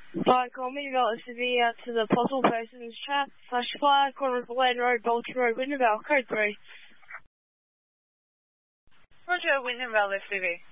Hi, call me about SUV out to the possible persons chat. /5, corner of Lane Road, Bolton Road, Wintervale, code 3. Roger, Wintervale SUV.